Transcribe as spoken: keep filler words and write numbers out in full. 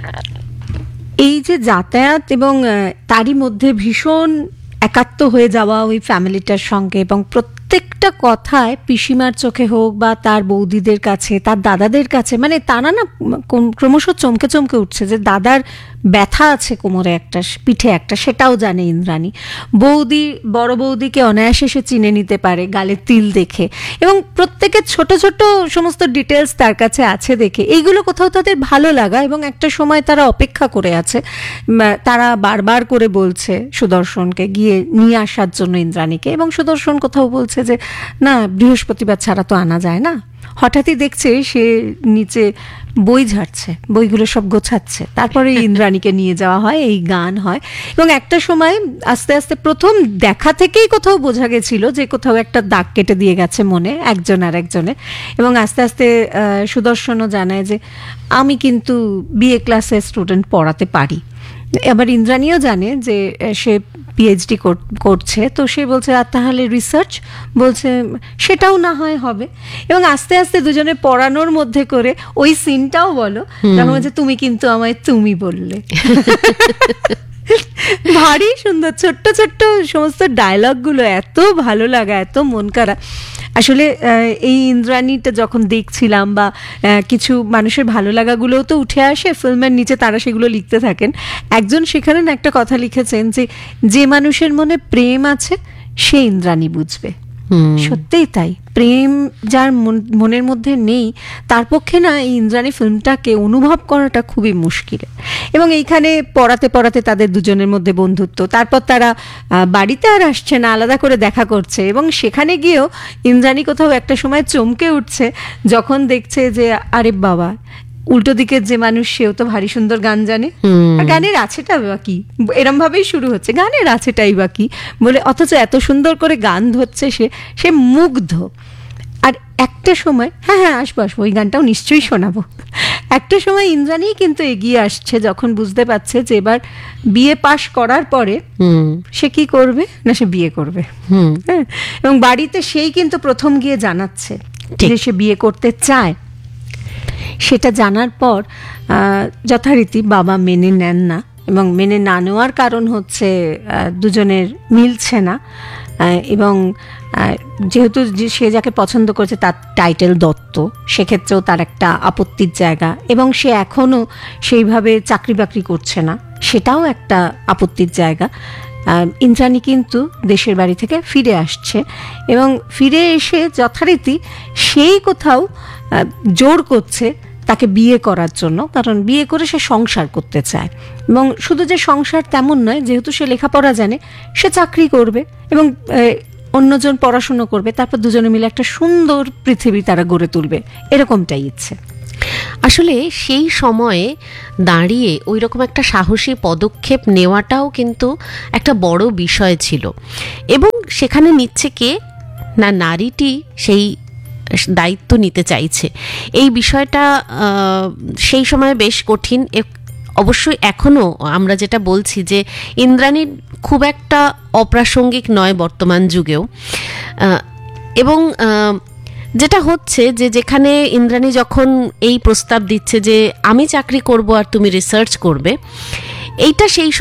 এই যে যাতায়াত এবং তারই মধ্যে ভীষণ একাত্ম হয়ে যাওয়া ওই ফ্যামিলিটার সঙ্গে, এবং প্রত্যেকটা কথায় পিসিমার চোখে হোক বা তার বৌদিদের কাছে, তার দাদাদের কাছে, মানে তারা না ক্রমশ চমকে চমকে উঠছে যে দাদার ব্যথা আছে কোমরে একটা, পিঠে একটা, সেটাও জানে ইন্দ্রাণী। বৌদি, বড় বৌদিকে অনায়াসে সে চিনে নিতে পারে গালে তিল দেখে, এবং প্রত্যেকের ছোট ছোট সমস্ত ডিটেলস তার কাছে আছে দেখে এইগুলো কোথাও তাদের ভালো লাগা। এবং একটা সময় তারা অপেক্ষা করে আছে, তারা বারবার করে বলছে সুদর্শনকে গিয়ে নিয়ে আসার জন্য ইন্দ্রাণীকে, এবং সুদর্শন কোথাও বলছে যে না, বৃহস্পতিবার ছাড়া তো আনা যায় না। হঠাৎই দেখছে সে নিচে বই ঝাড়ছে, বইগুলো সব গোছাচ্ছে, তারপরে ইন্দ্রাণীকে নিয়ে যাওয়া হয়, এই গান হয়। এবং একটা সময় আস্তে আস্তে, প্রথম দেখা থেকেই কোথাও বোঝা গেছিল যে কোথাও একটা দাগ কেটে দিয়ে গেছে মনে একজন আর একজনের, এবং আস্তে আস্তে সুদর্শনও জানায় যে আমি কিন্তু বিএ ক্লাসের স্টুডেন্ট পড়াতে পারি। এবার ইন্দ্রাণীও জানে যে সে পিএইচডি করছে, তো সে বলছে আর তাহলে রিসার্চ, বলছে সেটাও না হয় হবে। এবং আস্তে আস্তে দুজনে পড়ানোর মধ্যে করে ওই সিনটাও বলো, তখন বলছে তুমি কিন্তু আমায় তুমি বললে। ভারী সুন্দর ছোট্ট ছোট্ট সমস্ত ডায়লগগুলো, এত ভালো লাগা, এত মন কাড়া। আসলে এই ইন্দ্রাণীটা যখন দেখছিলাম, বা কিছু মানুষের ভালো লাগাগুলোও তো উঠে আসে ফিল্মের নিচে, তারা সেগুলো লিখতে থাকেন। একজন সেখানে একটা কথা লিখেছেন যে যে মানুষের মনে প্রেম আছে সে ইন্দ্রাণী বুঝবে। সত্যিই তাই, প্রেম যার মনের মধ্যে নেই তার পক্ষে না এই ইন্দ্রাণী ফিল্মটাকে অনুভব করাটা খুবই মুশকিল। এবং এইখানে পড়াতে পড়াতে তাদের দুজনের মধ্যে বন্ধুত্ব, তারপর তারা বাড়িতে আর আসছে না, আলাদা করে দেখা করছে। এবং সেখানে গিয়েও ইন্দ্রাণী কোথাও একটা সময় চমকে উঠছে যখন দেখছে যে আরে বাবা, উল্টো দিকের যে মানুষ সেও তো ভারী সুন্দর গান জানে, আর গানের আছেটা বা কি, এরম ভাবেই শুরু হচ্ছে, গানের আছেটাই বা কি বলে, অথচ এত সুন্দর করে গান ধরছে সে, সে মুগ্ধ। আর একটা সময়, হ্যাঁ হ্যাঁ আসবো আসবো, ওই গানটাও নিশ্চয়ই শোনাবো। একটা সময় ইন্দ্রাণী কিন্তু এগিয়ে আসছে যখন বুঝতে পারছে যে এবার বিএ পাশ করার পরে সে কি করবে, না সে বিয়ে করবে। হ্যাঁ, এবং বাড়িতে সেই কিন্তু প্রথম গিয়ে জানাচ্ছে যে সে বিয়ে করতে চায়। সেটা জানার পর যথারীতি বাবা মেনে নেন না, এবং মেনে না নেওয়ার কারণ হচ্ছে দুজনের মিলছে না। এবং যেহেতু সে যাকে পছন্দ করেছে তার টাইটেল দত্ত, সেক্ষেত্রেও তার একটা আপত্তির জায়গা, এবং সে এখনও সেইভাবে চাকরি বাকরি করছে না, সেটাও একটা আপত্তির জায়গা। ইন্দ্রাণী কিন্তু দেশের বাড়ি থেকে ফিরে আসছে, এবং ফিরে এসে যথারীতি সেই কোথাও জোর করছে তাকে বিয়ে করার জন্য, কারণ বিয়ে করে সে সংসার করতে চায়। এবং শুধু যে সংসার তেমন নয়, যেহেতু সে লেখাপড়া জানে, সে চাকরি করবে এবং অন্যজন পড়াশুনো করবে, তারপর দুজনে মিলে একটা সুন্দর পৃথিবী তারা গড়ে তুলবে, এরকমটাই ইচ্ছে। আসলে সেই সময়ে দাঁড়িয়ে ওই রকম একটা সাহসী পদক্ষেপ নেওয়াটাও কিন্তু একটা বড় বিষয় ছিল। এবং সেখানে নিচ্ছে কে না, নারীটি সেই দায়িত্ব নিতে চাইছে। এই বিষয়টা সেই সময় বেশ কঠিন। অবশ্যই এখনও আমরা যেটা বলছি যে ইন্দ্রাণী খুব একটা অপ্রাসঙ্গিক নয় বর্তমান যুগেও। এবং যেটা হচ্ছে যে যেখানে ইন্দ্রাণী যখন এই প্রস্তাব দিচ্ছে যে আমি চাকরি করব আর তুমি রিসার্চ করবে, এইটা সেই